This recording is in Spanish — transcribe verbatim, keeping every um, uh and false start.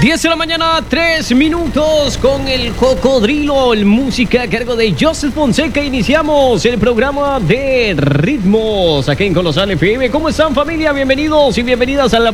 diez de la mañana, tres minutos con el cocodrilo, el música a cargo de Joseph Fonseca. Iniciamos el programa de ritmos aquí en Colosal F M. ¿Cómo están, familia? Bienvenidos y bienvenidas a la